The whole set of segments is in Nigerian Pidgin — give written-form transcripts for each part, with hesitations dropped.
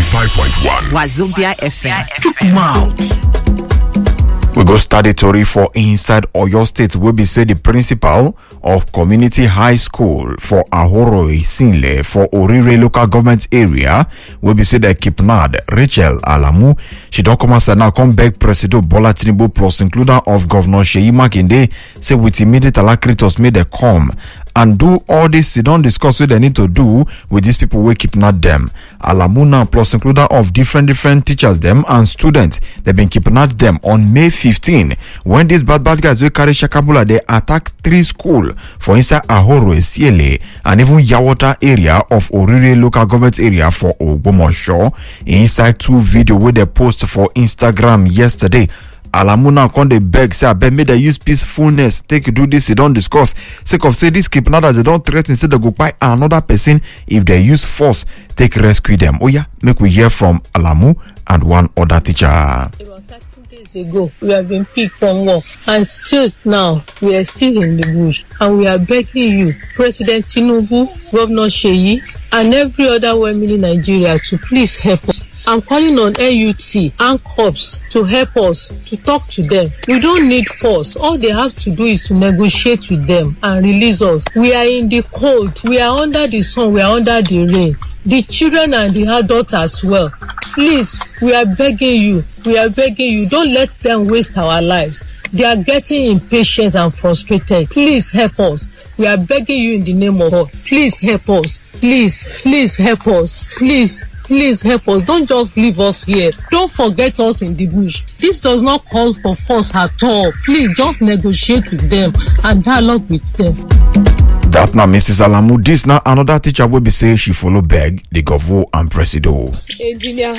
95.1 Wazobia FM. Chook mouth. We go study story for inside Oyo State wey be say the principal of Community High School for Ahoro Isinle for Orire local government area wey be say they kidnapped Rachel Alamu. She don come outside now come beg President Bola Tinubu plus includer of Governor Seyi Makinde say with immediate alacrity may they come and do all this. They don't discuss what they need to do with these people who kidnap them. Alamu now plus includer of different teachers them and students. They've been kidnapped them on May 15 when these bad guys will carry Shakabula. They attack 3 schools for inside Ahoro, Esiele and even Yawota area of Orire local government area for Ogbomosho. Inside 2 video where they post for Instagram yesterday. Alamuna con dey beg say abeg make they use peacefulness take do this. They don't discuss sake of say these kidnappers they don't threaten say they go buy another person if they use force take rescue them. Oh yeah, make we hear from Alamu and one other teacher. About 13 days ago, we have been picked from work, and still now we are still in the bush, and we are begging you, President Tinubu, Governor Seyi, and every other woman in Nigeria to please help us. I'm calling on NUT and COPS to help us, to talk to them. We don't need force. All they have to do is to negotiate with them and release us. We are in the cold. We are under the sun. We are under the rain. The children and the adults as well. Please, we are begging you. We are begging you. Don't let them waste our lives. They are getting impatient and frustrated. Please help us. We are begging you in the name of God. Please help us. Please help us. Please help us. Don't just leave us here. Don't forget us in the bush. This does not call for force at all. Please just negotiate with them and dialogue with them. That now Mrs. Alamu. This now another teacher will be say she follow beg the governor and Presido. Engineer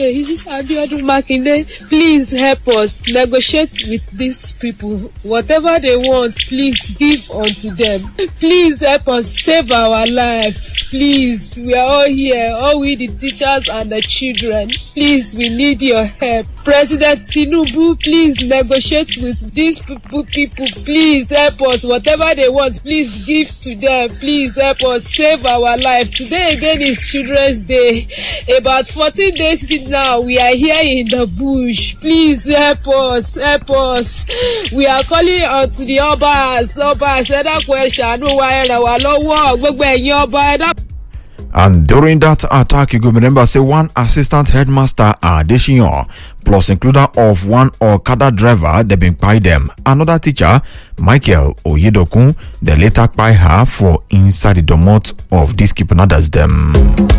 Abiodun Makinde, please help us negotiate with these people. Whatever they want, please give unto them. Please help us save our life. Please, we are all here, all we the teachers and the children. Please, we need your help. President Tinubu, please negotiate with these people. Please help us. Whatever they want, please give to them. Please help us save our life. Today again is Children's Day. About 14 days now, we are here in the bush. Please help us. We are calling out to the Obas. And during that attack, you go remember say one assistant headmaster Adesina plus includer of one Okada driver they been by them. Another teacher, Michael Oyedokun, they later by her for inside the domot of these kidnappers them.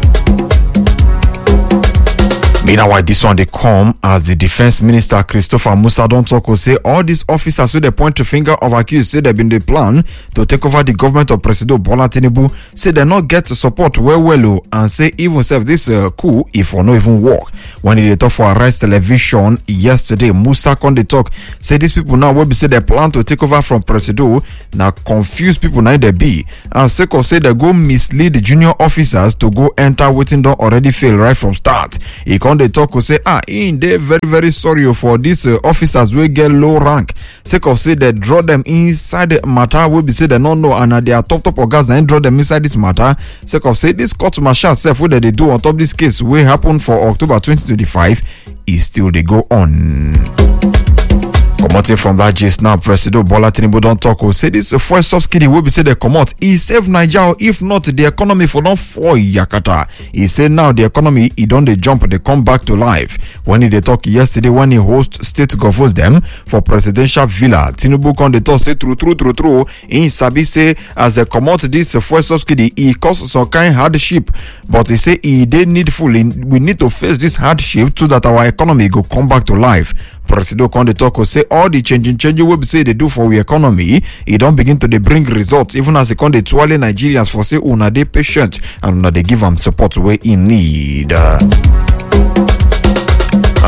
Meanwhile, this one they come as the defense minister Christopher Musa don't talk or say all these officers with the point to finger of accused say they've been the plan to take over the government of President Bola Tinubu. Say they not get support well and say even self this coup if or no even work. When they talk for Arise Television yesterday, Musa con they talk say these people now will be say they plan to take over from President. Now confuse people now they be and Seko say they go mislead the junior officers to go enter waiting door already fail right from start. He they talk will say they very sorry for these officers will get low rank. Sake of say they draw them inside the matter will be say they don't know and they are top organs and draw them inside this matter. Sake of say this court martial self what they do on top this case will happen for October 2025 is still they go on. Commoting from that gist now, President Bola Tinubu don't talk or say this fuel subsidy will be say they come out. He save Nigeria, if not the economy for don't fall Yakata. He said now the economy he don't they jump they come back to life. When they talk yesterday when he host state governors them for presidential villa, Tinubu con they talk say true. In Sabi say as they come out this fuel subsidy he cause some kind hardship, but he say he they needful. We need to face this hardship so that our economy go come back to life. President Conde Toko say all the changing will be say they do for the economy, it don't begin to they bring results even as they con they twirl Nigerians for say una they patient and una they give them support where in need.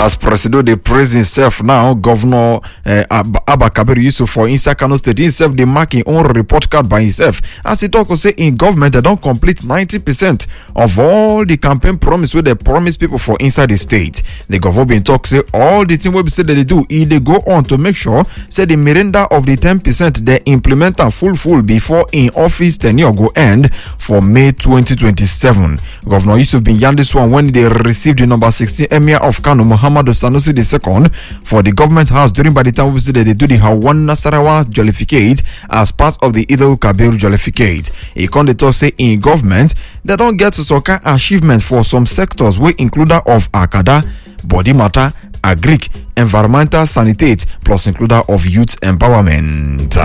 As Presido they praise himself now, Governor Abba Kabir Yusuf for inside Kano State himself they mark his own report card by himself. As he talk say in government they don't complete 90% of all the campaign promise where they promise people for inside the state. The government talk say all the thing we say that they do, they go on to make sure say the miranda of the 10% they implement and full before in office tenure go end for May 2027. Governor Yusuf bin yarn this one when they received the number 16 Emir of Kano Muhammadu Sanusi II for the government house during by the time we say that they do the Hawan Nasarawa Jollificate as part of the Idil Kabir Jollificate. He can talk say in government they don't get to soccer achievement for some sectors we include that of Akada, body matter, agric, environmental sanitate, plus include that of youth empowerment.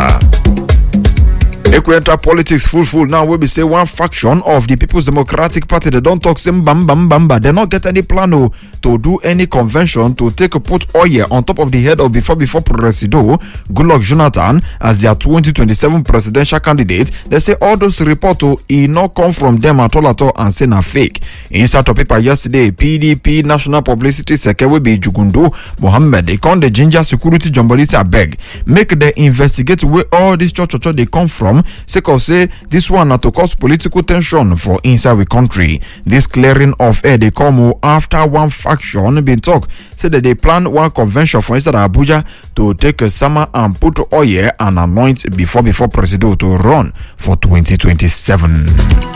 Equator politics full now we be say one faction of the People's Democratic Party they don't talk some bam they not get any plan to do any convention to take a put oil on top of the head of before Presido Goodluck Jonathan as their 2027 presidential candidate. They say all those reports not come from them at all and say na fake. Inside the paper yesterday, PDP National Publicity Secretary be Jugundu Mohammed they call the ginger security jumbolisi abeg make they investigate where all this church they come from. Say this one not to cause political tension for inside the country. This clearing of air they come after one faction been talk say that they plan one convention for inside Abuja to take a summer and put oil and anoint before Presido to run for 2027.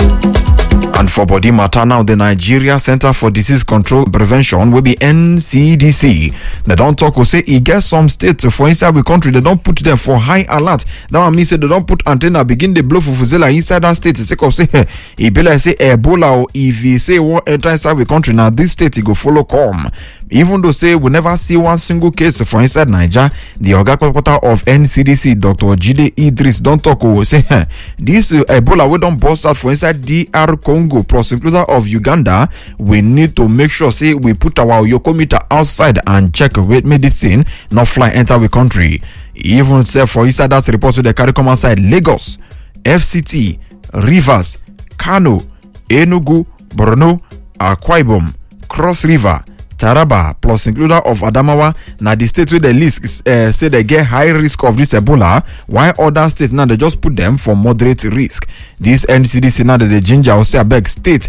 And for body matter now, the Nigeria Center for Disease Control and Prevention will be NCDC. They don't talk or say it gets some states for inside the country, they don't put them for high alert. That means they don't put antenna begin the blow for Fuzela inside that state. Say it be like say Ebola or if you say what enter inside the country now this state it go follow come. Even though say we never see one single case for inside Niger, the Oga Quarter of NCDC Dr. Jide Idris don't talk or say this Ebola we don't bust out for inside DR Congo plus includer of Uganda. We need to make sure say we put our yokometer outside and check with medicine not fly enter the country. Even say for inside that report to the CARICOM outside Lagos, FCT, Rivers, Kano, Enugu, Borno, Akwa Ibom, Cross River, Taraba plus includer of Adamawa now the state with the list say they get high risk of this Ebola, while other states now they just put them for moderate risk. This NCDC now that the ginger will say a big state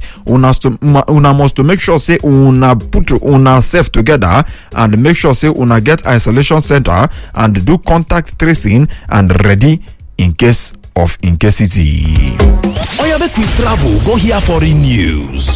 una must to make sure say una put una self together and make sure say una get isolation center and do contact tracing and ready in case of incasity. Oya make we travel go hear foreign news.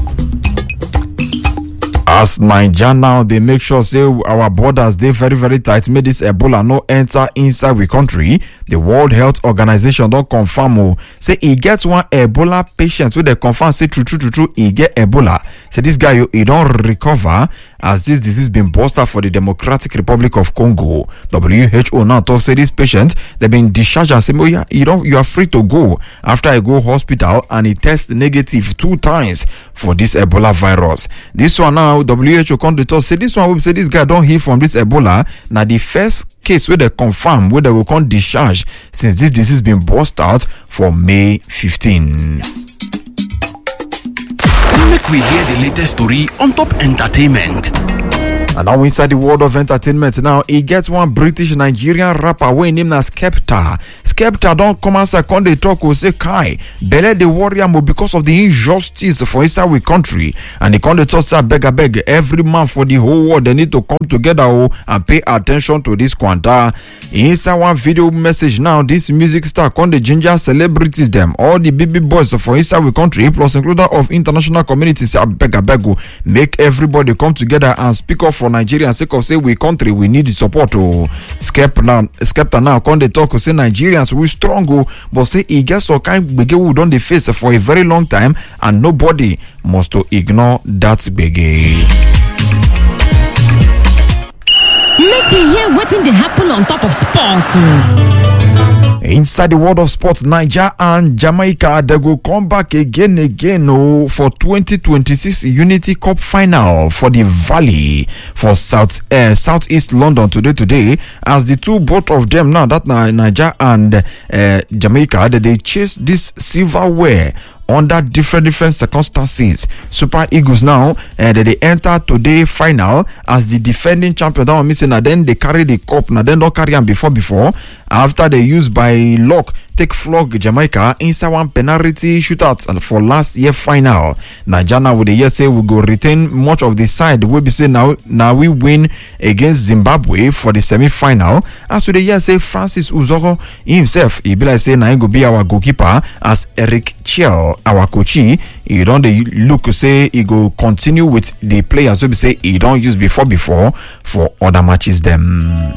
As Niger now, they make sure say our borders they very tight. Make this Ebola no enter inside the country. The World Health Organization don't confirm say he gets one Ebola patient with they confirm say true he get Ebola. Say this guy he don't recover as this disease been busted for the Democratic Republic of Congo. WHO now talk say this patient they been discharged and say you are free to go after I go hospital and he test negative 2 times for this Ebola virus. This one now WHO conductor say this one will say this guy don't heal from this Ebola. Now the first case where they confirm where they will come discharge since this disease been burst out for May 15. Make we hear the latest story on top entertainment. And now inside the world of entertainment now, he gets one British Nigerian rapper we named as Skepta. Skepta don't come outside when they talk or say Kai Bele the warrior mo because of the injustice for inside we country. And they come to talk say beg every man for the whole world they need to come together and pay attention to this quanta. Inside one video message now, this music star come the ginger celebrities them all the baby boys for inside we country plus includer of international communities say beg make everybody come together and speak up for Nigeria sake of say we country we need the support. Skepta now come they talk say Nigerians we strong but say he gets some kind gbege we don dey face for a very long time and nobody must to ignore that gbege. Make me hear wetin dey happen on top of sport. Inside the world of sports, Niger and Jamaica they go come back again for 2026 Unity Cup final for the Valley for Southeast London today as the both of them now that Niger and Jamaica they chase this silverware under different circumstances. Super Eagles now, and they enter today final as the defending champion. That one missing, and then they carry the cup. Now then don't carry them before. After they use by luck take flog Jamaica inside one penalty shootout for last year final. Nigeria with the year say we go retain much of the side. We be say now we win against Zimbabwe for the semi-final. As with the year say Francis Uzoro himself, he be like say now he go be our goalkeeper as Eric Chiel, our coachee. He don't look say he go continue with the players. We be say he don't use before for other matches them.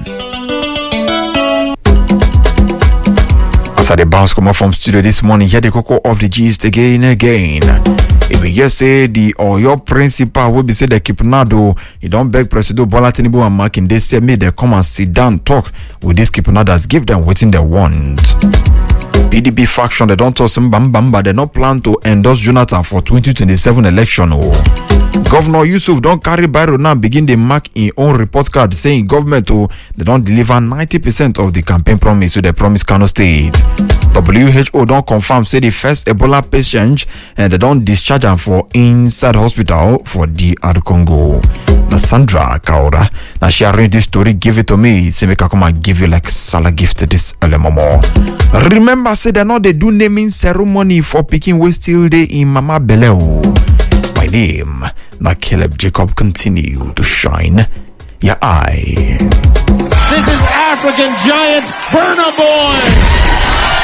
As I bounce come up from studio this morning, here the cocoa of the gist again. If we just say the Oyo principal will be say the Kipnado, you don't beg President Bola Tinubu and Mark in they say me they come and sit down talk with this Kipnadas, give them waiting they want. PDP faction they don't toss some but they not plan to endorse Jonathan for 2027 election. Governor Yusuf don't carry Byro now begin the mark in own report card saying government they don't deliver 90% of the campaign promise to the promised Kano State. WHO don't confirm say the first Ebola patient and they don't discharge them for inside hospital for DR Congo. Now Sandra Kaura, now she arranged this story, give it to me. Say make I come and give you like Salah gift to this Elemomo. Remember say they know they do naming ceremony for picking we still day in Mama Beleo. My name, now Caleb Jacob, continue to shine your eye. This is African giant Burna Boy.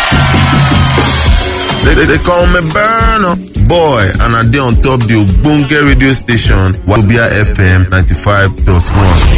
They call me Burna Boy, and I dey on top the Ogbonge radio station, Wabia FM 95.1.